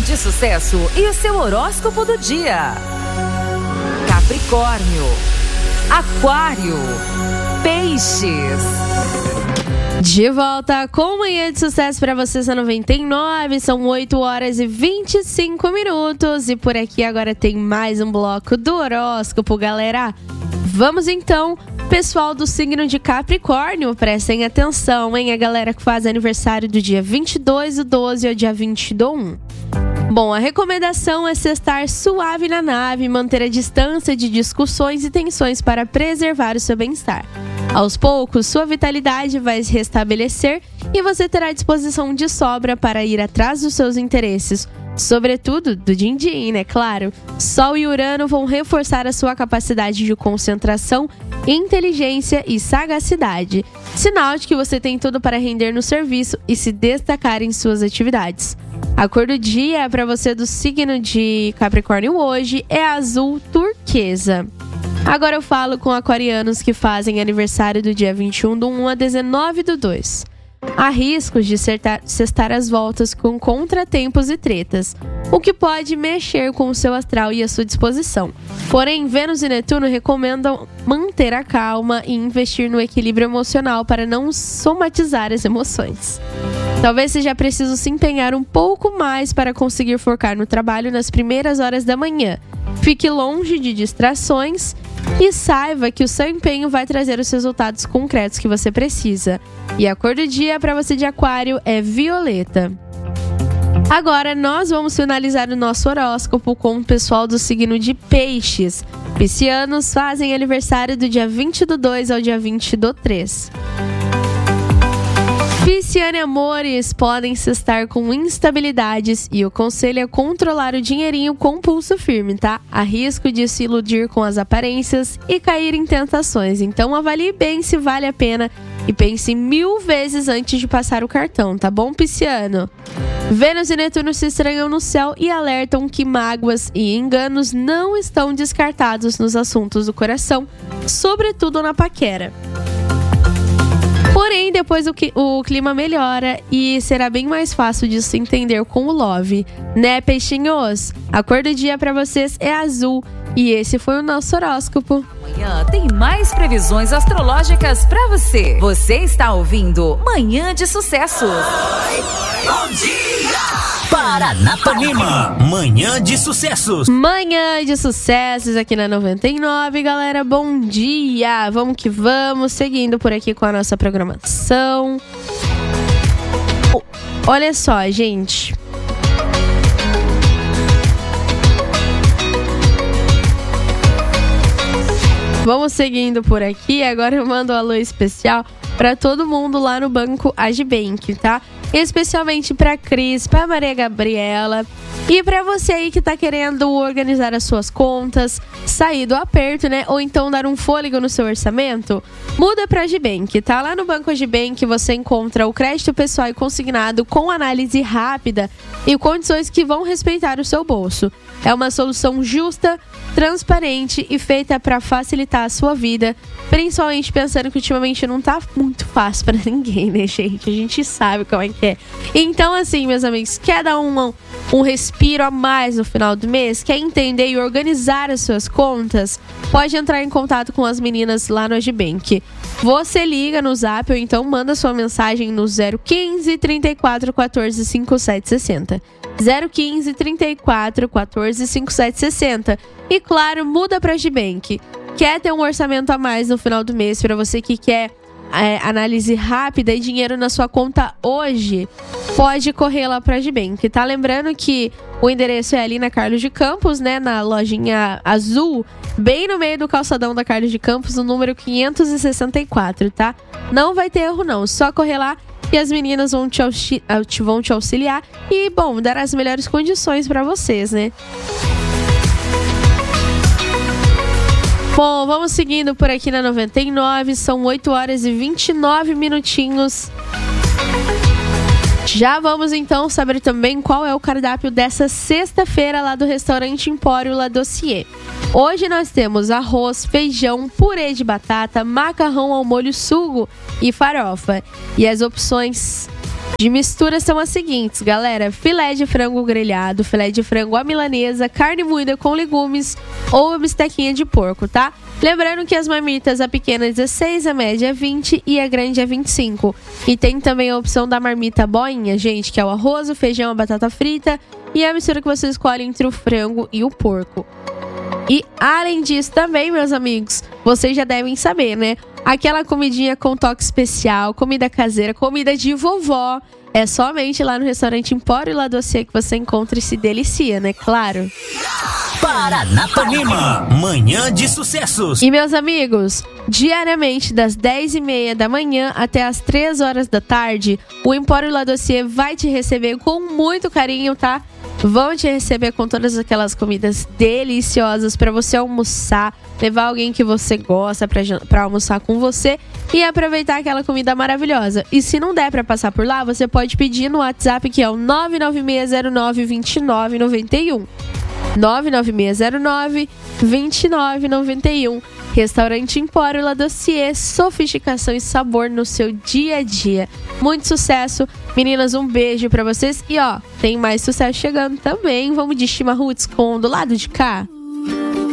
de Sucesso e o seu horóscopo do dia. Capricórnio, Aquário, Peixes. De volta com Manhã de Sucesso para vocês na 99, são 8 horas e 25 minutos e por aqui agora tem mais um bloco do horóscopo, galera. Vamos então, pessoal do signo de Capricórnio, prestem atenção, hein? A galera que faz aniversário do dia 22/12 ao dia 20/1. Bom, a recomendação é estar suave na nave, manter a distância de discussões e tensões para preservar o seu bem-estar. Aos poucos, sua vitalidade vai se restabelecer e você terá disposição de sobra para ir atrás dos seus interesses, sobretudo do din-din, né? Claro. Sol e Urano vão reforçar a sua capacidade de concentração, inteligência e sagacidade. Sinal de que você tem tudo para render no serviço e se destacar em suas atividades. A cor do dia para você do signo de Capricórnio hoje é azul turquesa. Agora eu falo com aquarianos que fazem aniversário do dia 21/1 a 19/2. Há riscos de cestar as voltas com contratempos e tretas, o que pode mexer com o seu astral e a sua disposição. Porém, Vênus e Netuno recomendam manter a calma e investir no equilíbrio emocional para não somatizar as emoções. Talvez seja preciso se empenhar um pouco mais para conseguir focar no trabalho nas primeiras horas da manhã. Fique longe de distrações e saiba que o seu empenho vai trazer os resultados concretos que você precisa. E a cor do dia para você de Aquário é violeta. Agora nós vamos finalizar o nosso horóscopo com o pessoal do signo de Peixes. Piscianos fazem aniversário do dia 20/2 ao dia 20/3. Pisciano e amores podem se estar com instabilidades e o conselho é controlar o dinheirinho com pulso firme, tá? Há risco de se iludir com as aparências e cair em tentações, então avalie bem se vale a pena e pense 1000 vezes antes de passar o cartão, tá bom, Pisciano? Vênus e Netuno se estranham no céu e alertam que mágoas e enganos não estão descartados nos assuntos do coração, sobretudo na paquera. Porém, depois o clima melhora e será bem mais fácil de se entender com o love, né, peixinhos? A cor do dia para vocês é azul e esse foi o nosso horóscopo. Amanhã tem mais previsões astrológicas para você. Você está ouvindo Manhã de Sucesso. Bom dia! Paranapanema, Manhã de Sucessos. Manhã de Sucessos aqui na 99, galera, bom dia! Vamos que vamos, seguindo por aqui com a nossa programação. Olha só, gente. Vamos seguindo por aqui, agora eu mando um alô especial para todo mundo lá no Banco Agibank, tá? Especialmente para Cris, para Maria Gabriela e para você aí que tá querendo organizar as suas contas, sair do aperto, né? Ou então dar um fôlego no seu orçamento, muda para Agibank, tá? Lá no Banco Agibank você encontra o crédito pessoal e consignado com análise rápida e condições que vão respeitar o seu bolso. É uma solução justa, transparente e feita para facilitar a sua vida, principalmente pensando que ultimamente não tá muito fácil para ninguém, né, gente? A gente sabe como é que é. Então, assim, meus amigos, quer dar um respiro a mais no final do mês? Quer entender e organizar as suas contas? Pode entrar em contato com as meninas lá no Agibank. Você liga no Zap ou então manda sua mensagem no 015 34 14 5760. 015 34 14 5760. E claro, muda para Agibank. Quer ter um orçamento a mais no final do mês para você que quer análise rápida e dinheiro na sua conta hoje? Pode correr lá para Agibank, tá? Lembrando que o endereço é ali na Carlos de Campos, né? Na lojinha azul, bem no meio do calçadão da Carlos de Campos, no número 564, tá? Não vai ter erro não, só correr lá e as meninas vão te auxiliar e, bom, dar as melhores condições para vocês, né? Bom, vamos seguindo por aqui na 99, são 8 horas e 29 minutinhos. Já vamos então saber também qual é o cardápio dessa sexta-feira lá do restaurante Empório La Dossier. Hoje nós temos arroz, feijão, purê de batata, macarrão ao molho sugo e farofa. E as opções de misturas são as seguintes, galera. Filé de frango grelhado, filé de frango à milanesa, carne moída com legumes ou a bistequinha de porco, tá? Lembrando que as marmitas, a pequena é 16, a média é 20 e a grande é 25. E tem também a opção da marmita boinha, gente, que é o arroz, o feijão, a batata frita e a mistura que você escolhe entre o frango e o porco. E além disso também, meus amigos, vocês já devem saber, né? Aquela comidinha com toque especial, comida caseira, comida de vovó. É somente lá no restaurante Empório La Dossier que você encontra e se delicia, né? Claro. Paranapanema, manhã de sucessos. E meus amigos, diariamente das 10h30 da manhã até as 3 horas da tarde, o Empório La Dossier vai te receber com muito carinho, tá? Vão te receber com todas aquelas comidas deliciosas para você almoçar, levar alguém que você gosta para almoçar com você e aproveitar aquela comida maravilhosa. E se não der para passar por lá, você pode pedir no WhatsApp, que é o 996092991. 996092991. Restaurante Empório La Dossier, sofisticação e sabor no seu dia a dia. Muito sucesso, meninas, um beijo pra vocês. E ó, tem mais sucesso chegando também. Vamos de Chimarruts com Do Lado de Cá.